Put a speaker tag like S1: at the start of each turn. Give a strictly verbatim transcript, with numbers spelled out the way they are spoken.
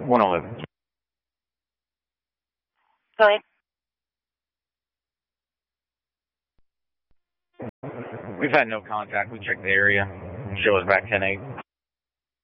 S1: one eleven.
S2: Go ahead.
S1: We've had no contact. We checked the area. Show us back ten eight.